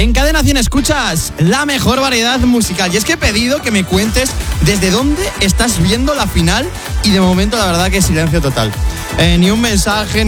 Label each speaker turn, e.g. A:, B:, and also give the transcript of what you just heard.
A: En Cadena 100 escuchas la mejor variedad musical. Y es que he pedido que me cuentes desde dónde estás viendo la final y de momento la verdad que silencio total. Ni un mensaje,